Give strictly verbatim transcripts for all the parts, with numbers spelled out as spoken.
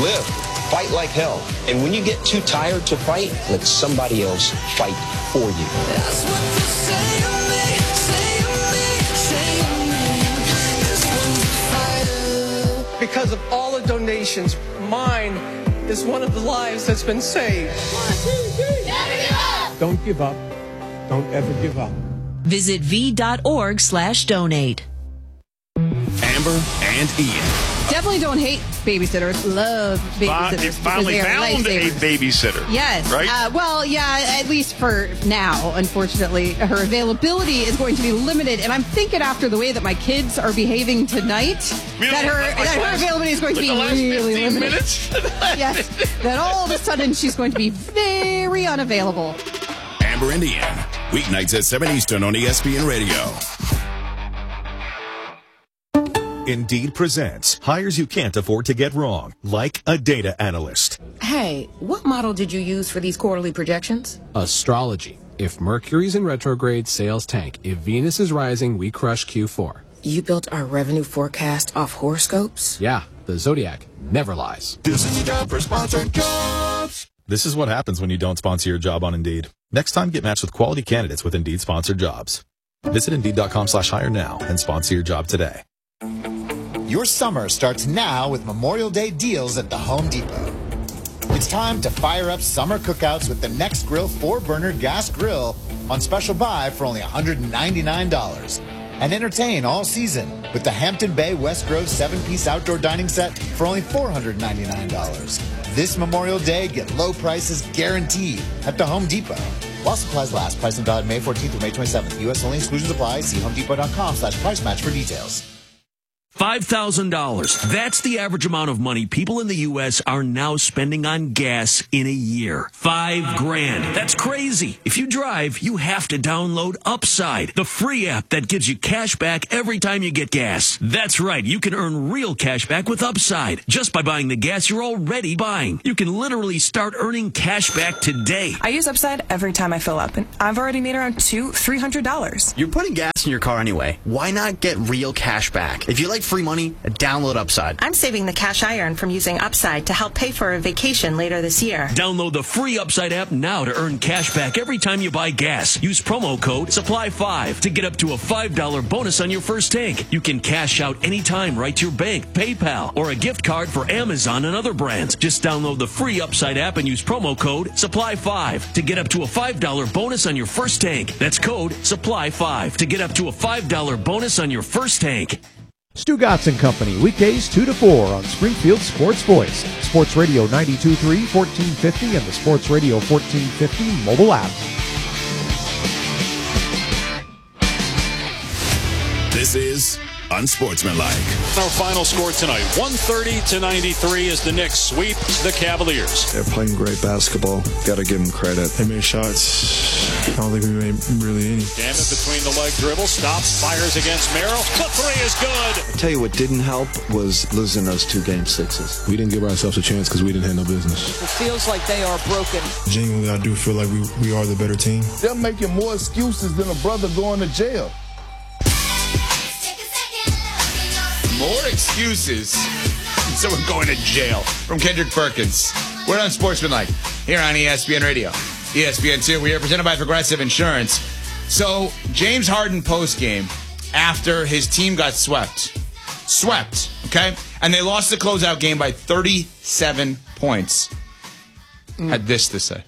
live. Fight like hell. And when you get too tired to fight, let somebody else fight for you. That's what they say to me, say to me, say to me. This one's a fighter. Because of all the donations, mine is one of the lives that's been saved. One, two, three. Never give up. Don't give up. Don't ever give up. Visit v.org slash donate. Amber and Ian. Definitely don't hate babysitters. Love babysitters. You finally found a babysitter. Yes. Right? Uh, well, yeah, at least for now, unfortunately. Her availability is going to be limited. And I'm thinking after the way that my kids are behaving tonight, Really? that her, Like that her last- availability is going to like be the last really fifteen limited. minutes? Yes. That all of a sudden she's going to be very unavailable. Amber and Ian. Weeknights at seven Eastern on E S P N Radio. Indeed presents hires you can't afford to get wrong, like a data analyst. Hey, what model did you use for these quarterly projections? Astrology. If Mercury's in retrograde, sales tank. If Venus is rising, we crush Q four. You built our revenue forecast off horoscopes? Yeah, the Zodiac never lies. This is the job for sponsored jobs. This is what happens when you don't sponsor your job on Indeed. Next time, get matched with quality candidates with Indeed sponsored jobs. Visit Indeed.com slash hire now and sponsor your job today. Your summer starts now with Memorial Day deals at the Home Depot. It's time to fire up summer cookouts with the Nextgrill four-burner gas grill on special buy for only one hundred ninety-nine dollars. And entertain all season with the Hampton Bay West Grove seven-piece outdoor dining set for only four hundred ninety-nine dollars. This Memorial Day, get low prices guaranteed at the Home Depot. While supplies last, pricing valid May fourteenth through May twenty-seventh. U S only, exclusions apply. See homedepot.com slash price match for details. five thousand dollars. That's the average amount of money people in the U S are now spending on gas in a year. Five grand. That's crazy. If you drive, you have to download Upside, the free app that gives you cash back every time you get gas. That's right. You can earn real cash back with Upside just by buying the gas you're already buying. You can literally start earning cash back today. I use Upside every time I fill up, and I've already made around two, three hundred dollars. You're putting gas in your car anyway. Why not get real cash back? If you like free money, download Upside. I'm saving the cash I earn from using Upside to help pay for a vacation later this year. Download the free Upside app now to earn cash back every time you buy gas. Use promo code supply five to get up to a five dollar bonus on your first tank. You can cash out anytime right to your bank, PayPal, or a gift card for Amazon and other brands. Just download the free Upside app and use promo code supply five to get up to a five dollar bonus on your first tank. That's code supply five to get up to a five dollar bonus on your first tank. Stu Gatz and Company, weekdays two to four on Springfield Sports Voice, Sports Radio ninety-two point three, fourteen fifty, and the Sports Radio fourteen fifty mobile app. This is Unsportsmanlike. Our final score tonight, one thirty to ninety-three, as the Knicks sweep the Cavaliers. They're playing great basketball. Got to give them credit. They made shots. I don't think we made really any. Gambit between the leg dribble, stops, fires against Merrill. The three is good. I'll tell you what didn't help was losing those two game sixes. We didn't give ourselves a chance because we didn't have no business. It feels like they are broken. Genuinely, I do feel like we, we are the better team. They're making more excuses than a brother going to jail. More excuses than someone going to jail. From Kendrick Perkins. We're on Sportsmanlike here on E S P N Radio. E S P N two. We are presented by Progressive Insurance. So, James Harden postgame after his team got swept. Swept, okay? And they lost the closeout game by thirty-seven points. Mm. Had this to say.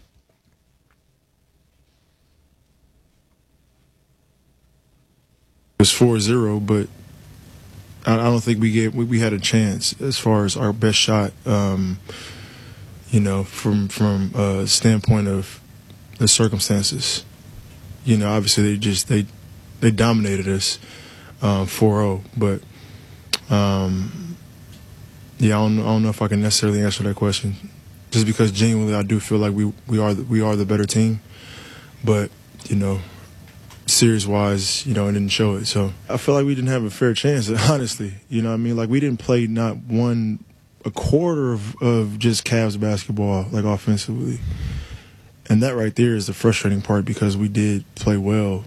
It was four zero, but I don't think we gave we, we had a chance as far as our best shot. Um, you know, from from a standpoint of the circumstances. You know, obviously they just they they dominated us um, four oh, but um, yeah, I don't, I don't know if I can necessarily answer that question, just because genuinely I do feel like we we are we are the better team, but you know. Series-wise, you know, it didn't show it. So I feel like we didn't have a fair chance, honestly. You know what I mean? Like, we didn't play not one, a quarter of, of just Cavs basketball, like, offensively. And that right there is the frustrating part, because we did play well.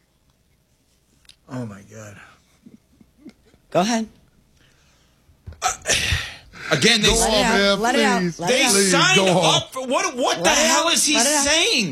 Oh, my God. Go ahead. I, Again, they Go on, man. Let it out. Please. Let it they out. Please, signed go on. up for what? What the Let it hell out. is he Let it out. saying?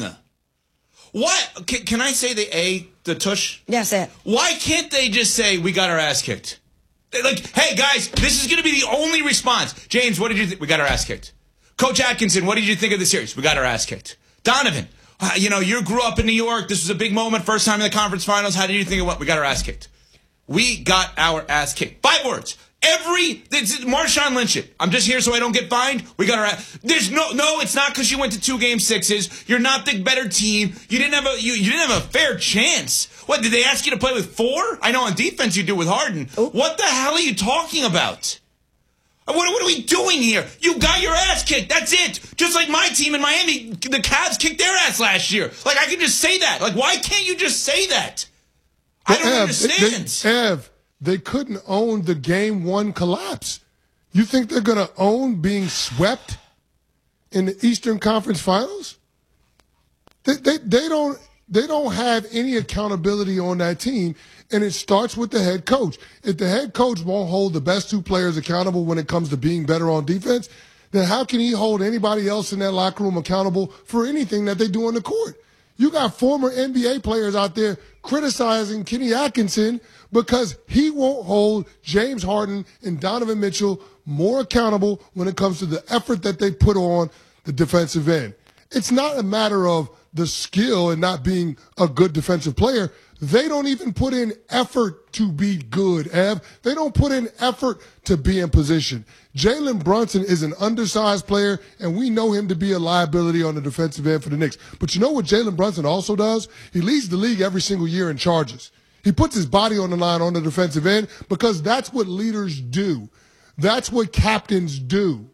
What can, can I say? The A, the tush. Yeah, say it. Why can't they just say we got our ass kicked? They're like, hey guys, this is going to be the only response. James, what did you think? We got our ass kicked. Coach Atkinson, what did you think of the series? We got our ass kicked. Donovan, uh, you know, you grew up in New York. This was a big moment, first time in the conference finals. How did you think of what? We got our ass kicked. We got our ass kicked. Five words. Every it's Marshawn Lynch it. I'm just here so I don't get fined. We got our ass. There's no no. It's not because you went to two game sixes. You're not the better team. You didn't have a you, you didn't have a fair chance. What did they ask you to play with four? I know on defense you do with Harden. Ooh. What the hell are you talking about? What, what are we doing here? You got your ass kicked. That's it. Just like my team in Miami, the Cavs kicked their ass last year. Like I can just say that. Like why can't you just say that? I don't Ev, understand. They, Ev, they couldn't own the game one collapse. You think they're going to own being swept in the Eastern Conference Finals? They, they, they don't they don't have any accountability on that team, and it starts with the head coach. If the head coach won't hold the best two players accountable when it comes to being better on defense, then how can he hold anybody else in that locker room accountable for anything that they do on the court? You got former N B A players out there criticizing Kenny Atkinson because he won't hold James Harden and Donovan Mitchell more accountable when it comes to the effort that they put on the defensive end. It's not a matter of the skill and not being a good defensive player. They don't even put in effort to be good, Ev. They don't put in effort to be in position. Jalen Brunson is an undersized player, and we know him to be a liability on the defensive end for the Knicks. But you know what Jalen Brunson also does? He leads the league every single year in charges. He puts his body on the line on the defensive end because that's what leaders do. That's what captains do.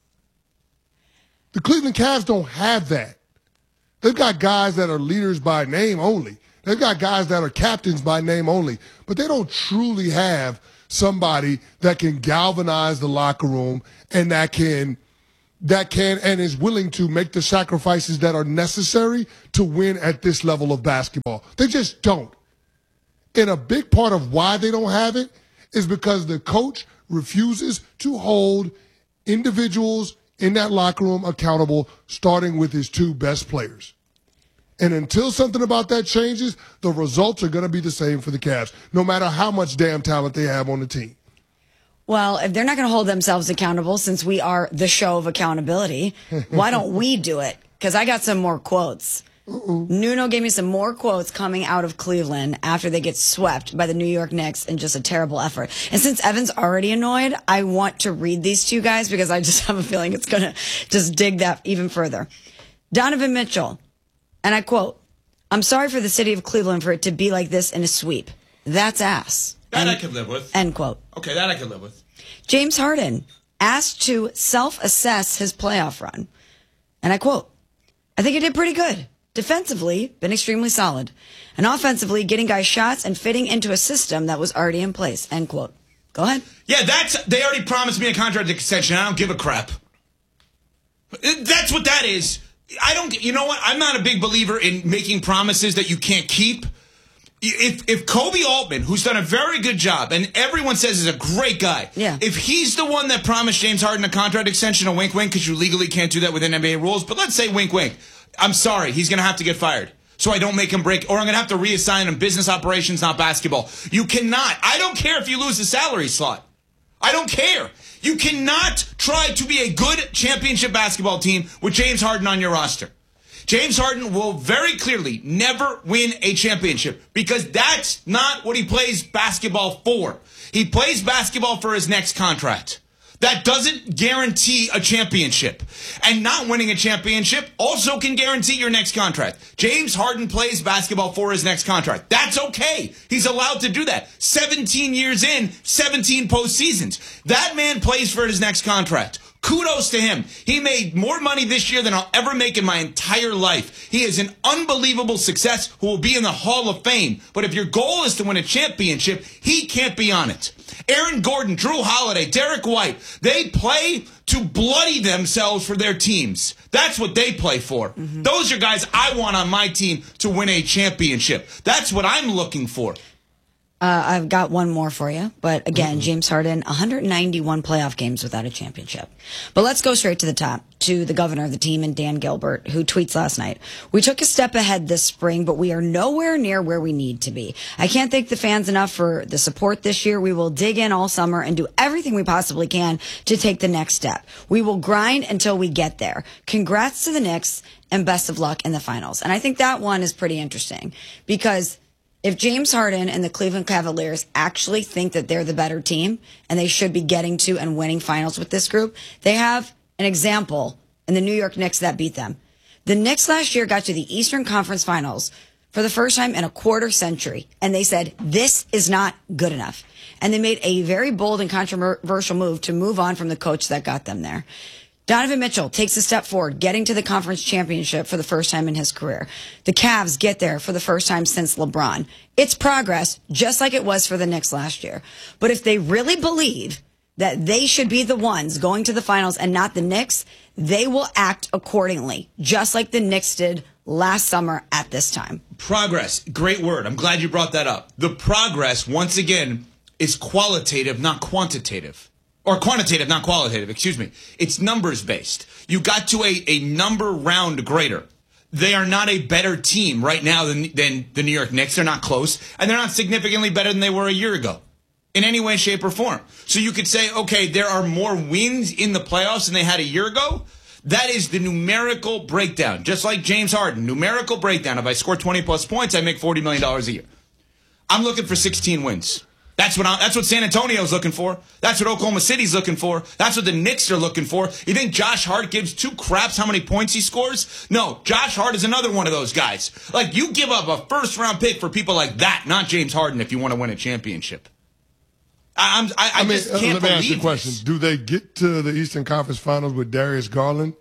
The Cleveland Cavs don't have that. They've got guys that are leaders by name only. They've got guys that are captains by name only, but they don't truly have somebody that can galvanize the locker room and that can that can and is willing to make the sacrifices that are necessary to win at this level of basketball. They just don't. And a big part of why they don't have it is because the coach refuses to hold individuals in that locker room accountable, starting with his two best players. And until something about that changes, the results are going to be the same for the Cavs, no matter how much damn talent they have on the team. Well, if they're not going to hold themselves accountable, since we are the show of accountability, why don't we do it? Because I got some more quotes. Uh-oh. Nuno gave me some more quotes coming out of Cleveland after they get swept by the New York Knicks in just a terrible effort. And since Evan's already annoyed, I want to read these to you guys because I just have a feeling it's going to just dig that even further. Donovan Mitchell. And I quote, "I'm sorry for the city of Cleveland for it to be like this in a sweep. That's ass." That end, I could live with. End quote. Okay, that I could live with. James Harden asked to self-assess his playoff run. And I quote, "I think he did pretty good. Defensively, been extremely solid. And offensively, getting guys shots and fitting into a system that was already in place." End quote. Go ahead. Yeah, that's they already promised me a contract extension. I don't give a crap. That's what that is. I don't, you know what? I'm not a big believer in making promises that you can't keep. If if Kobe Altman, who's done a very good job, and everyone says is a great guy, yeah. if he's the one that promised James Harden a contract extension, a wink wink, because you legally can't do that within N B A rules, but let's say wink wink, I'm sorry, he's going to have to get fired. So I don't make him break, or I'm going to have to reassign him business operations, not basketball. You cannot. I don't care if you lose the salary slot. I don't care. You cannot try to be a good championship basketball team with James Harden on your roster. James Harden will very clearly never win a championship because that's not what he plays basketball for. He plays basketball for his next contract. That doesn't guarantee a championship. And not winning a championship also can guarantee your next contract. James Harden plays basketball for his next contract. That's okay. He's allowed to do that. seventeen years in, seventeen postseasons. That man plays for his next contract. Kudos to him. He made more money this year than I'll ever make in my entire life. He is an unbelievable success who will be in the Hall of Fame. But if your goal is to win a championship, he can't be on it. Aaron Gordon, Drew Holiday, Derek White, they play to bloody themselves for their teams. That's what they play for. Mm-hmm. Those are guys I want on my team to win a championship. That's what I'm looking for. Uh, I've got one more for you. But again, mm-hmm. James Harden, one hundred ninety-one playoff games without a championship. But let's go straight to the top, to the governor of the team and Dan Gilbert, who tweets last night. We took a step ahead this spring, but we are nowhere near where we need to be. I can't thank the fans enough for the support this year. We will dig in all summer and do everything we possibly can to take the next step. We will grind until we get there. Congrats to the Knicks and best of luck in the finals. And I think that one is pretty interesting because if James Harden and the Cleveland Cavaliers actually think that they're the better team and they should be getting to and winning finals with this group, they have an example in the New York Knicks that beat them. The Knicks last year got to the Eastern Conference Finals for the first time in a quarter century, and they said, this is not good enough. And they made a very bold and controversial move to move on from the coach that got them there. Donovan Mitchell takes a step forward, getting to the conference championship for the first time in his career. The Cavs get there for the first time since LeBron. It's progress, just like it was for the Knicks last year. But if they really believe that they should be the ones going to the finals and not the Knicks, they will act accordingly, just like the Knicks did last summer at this time. Progress, great word. I'm glad you brought that up. The progress, once again, is qualitative, not quantitative. Or quantitative, not qualitative, excuse me. It's numbers based. You got to a, a number round greater. They are not a better team right now than, than the New York Knicks. They're not close. And they're not significantly better than they were a year ago. In any way, shape, or form. So you could say, okay, there are more wins in the playoffs than they had a year ago. That is the numerical breakdown. Just like James Harden, numerical breakdown. If I score twenty plus points, I make forty million dollars a year. I'm looking for sixteen wins. That's what I, that's what San Antonio's looking for. That's what Oklahoma City's looking for. That's what the Knicks are looking for. You think Josh Hart gives two craps how many points he scores? No, Josh Hart is another one of those guys. Like, you give up a first-round pick for people like that, not James Harden, if you want to win a championship. I, I'm, I, I, I mean, just can't let me ask you a question. This. Do they get to the Eastern Conference Finals with Darius Garland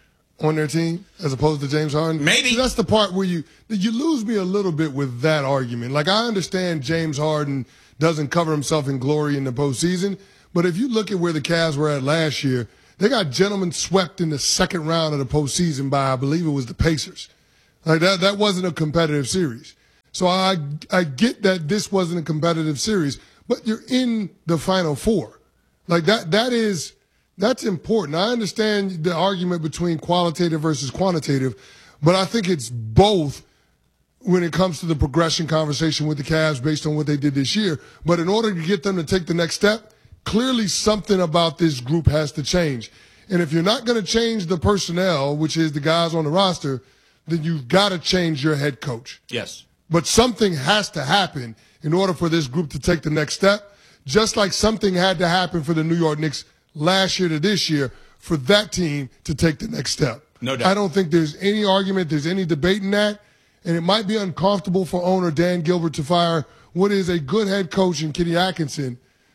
on their team as opposed to James Harden? Maybe. So that's the part where you you lose me a little bit with that argument. Like, I understand James Harden doesn't cover himself in glory in the postseason, but if you look at where the Cavs were at last year, they got gentlemen swept in the second round of the postseason by, I believe it was the Pacers. Like, that that wasn't a competitive series. So I I get that this wasn't a competitive series, but you're in the Final Four. Like, that that is that's important. I understand the argument between qualitative versus quantitative, but I think it's both when it comes to the progression conversation with the Cavs based on what they did this year. But in order to get them to take the next step, clearly something about this group has to change. And if you're not going to change the personnel, which is the guys on the roster, then you've got to change your head coach. Yes. But something has to happen in order for this group to take the next step, just like something had to happen for the New York Knicks last year to this year for that team to take the next step. No doubt. I don't think there's any argument, there's any debate in that. And it might be uncomfortable for owner Dan Gilbert to fire what is a good head coach in Kenny Atkinson.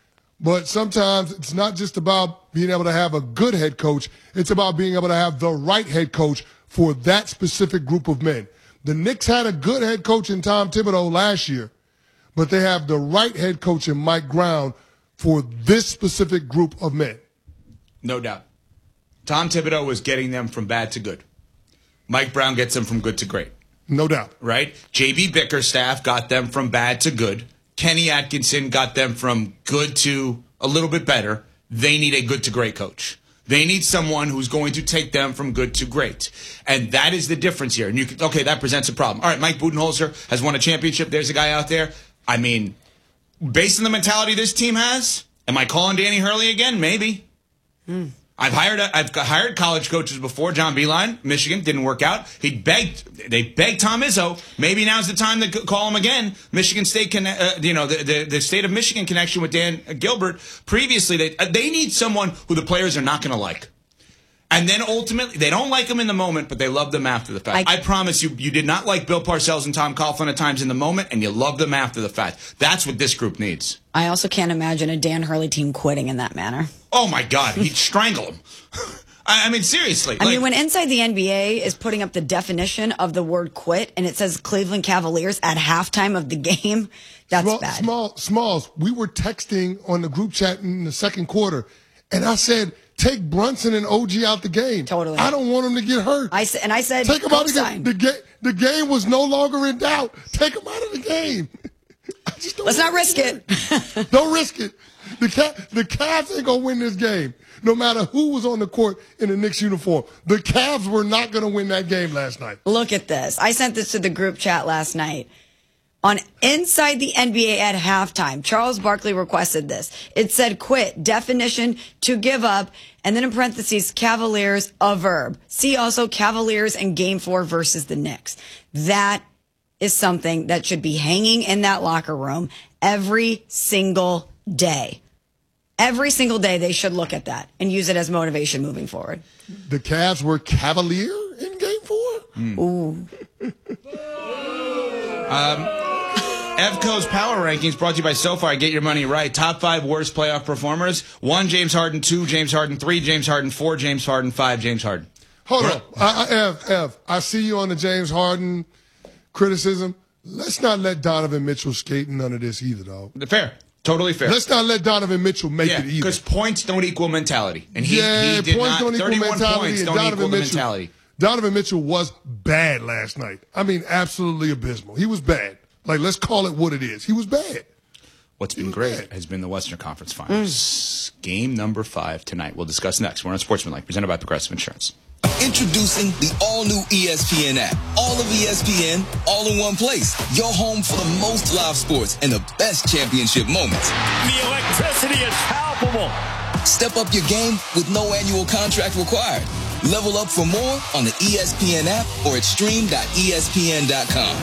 But sometimes it's not just about being able to have a good head coach. It's about being able to have the right head coach for that specific group of men. The Knicks had a good head coach in Tom Thibodeau last year, but they have the right head coach in Mike Brown for this specific group of men. No doubt. Tom Thibodeau was getting them from bad to good. Mike Brown gets them from good to great. No doubt. Right? J B Bickerstaff got them from bad to good. Kenny Atkinson got them from good to a little bit better. They need a good to great coach. They need someone who's going to take them from good to great. And that is the difference here. And you can, okay, that presents a problem. All right, Mike Budenholzer has won a championship. There's a guy out there. I mean, based on the mentality this team has, am I calling Danny Hurley again? Maybe. Hmm. I've hired I've hired college coaches before. John Beilein, Michigan, didn't work out. He begged they begged Tom Izzo. Maybe now's the time to call him again. Michigan State, can, uh, you know, the, the the state of Michigan connection with Dan Gilbert. Previously, they they need someone who the players are not going to like, and then ultimately they don't like them in the moment, but they love them after the fact. I, I promise you, you did not like Bill Parcells and Tom Coughlin at times in the moment, and you love them after the fact. That's what this group needs. I also can't imagine a Dan Hurley team quitting in that manner. Oh, my God. He'd strangle him. I mean, seriously. I like, mean, when Inside the N B A is putting up the definition of the word quit, and it says Cleveland Cavaliers at halftime of the game, that's Small, bad. Small, Smalls, we were texting on the group chat in the second quarter, and I said, take Brunson and O G out the game. Totally. I don't want them to get hurt. I said, and I said, take them out of the game. The, ga- the game was no longer in doubt. Take them out of the game. just don't Let's not risk it. Don't risk it. The Cavs, the Cavs ain't going to win this game, no matter who was on the court in the Knicks uniform. The Cavs were not going to win that game last night. Look at this. I sent this to the group chat last night. On Inside the N B A at halftime, Charles Barkley requested this. It said, quit, definition, to give up, and then in parentheses, Cavaliers, a verb. See also Cavaliers in Game four versus the Knicks. That is something that should be hanging in that locker room every single day. Every single day they should look at that and use it as motivation moving forward. The Cavs were Cavalier in Game four? Mm. Ooh. um, Evco's Power Rankings brought to you by SoFi. Get your money right. Top five worst playoff performers. One, James Harden. Two, James Harden. Three, James Harden. Four, James Harden. Five, James Harden. Hold on. I, I, Ev, Ev, I see you on the James Harden criticism. Let's not let Donovan Mitchell skate in none of this either, dog. Fair. Totally fair. Let's not let Donovan Mitchell make yeah, it either. Because points don't equal mentality. And he, yeah, he did points not, don't equal mentality. Points and don't Donovan equal the Mitchell, mentality. Donovan Mitchell was bad last night. I mean, absolutely abysmal. He was bad. Like, let's call it what it is. He was bad. What's been great bad. has been the Western Conference Finals. Mm. Game number five tonight. We'll discuss next. We're on Sportsmanlike, presented by Progressive Insurance. Introducing the all-new E S P N app. All of E S P N, all in one place. Your home for the most live sports and the best championship moments. The electricity is palpable. Step up your game with no annual contract required. Level up for more on the E S P N app or at stream dot E S P N dot com.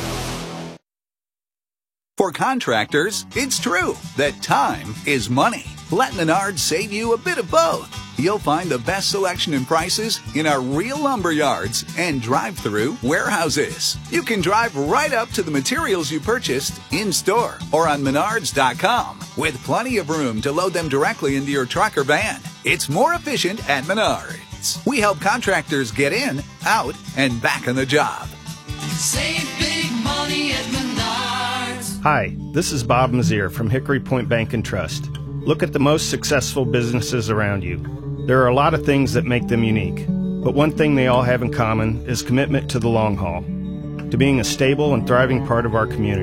For contractors, it's true that time is money. Let Menards save you a bit of both. You'll find the best selection and prices in our real lumber yards and drive-through warehouses. You can drive right up to the materials you purchased in-store or on menards dot com with plenty of room to load them directly into your truck or van. It's more efficient at Menards. We help contractors get in, out, and back on the job. Save big money at Menards. Hi, this is Bob Mazier from Hickory Point Bank and Trust. Look at the most successful businesses around you. There are a lot of things that make them unique, but one thing they all have in common is commitment to the long haul, to being a stable and thriving part of our community.